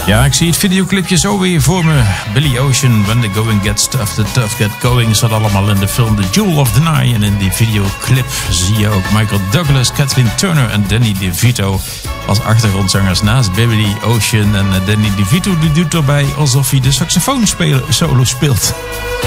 Ja, ik zie het videoclipje zo weer voor me. Billy Ocean, When the Going Gets Tough, the Tough Get Going. Zat allemaal in de film The Jewel of the Night. En in die videoclip zie je ook Michael Douglas, Kathleen Turner en Danny DeVito als achtergrondzangers naast Billy Ocean. En Danny DeVito die doet erbij alsof hij de saxofoon solo speelt.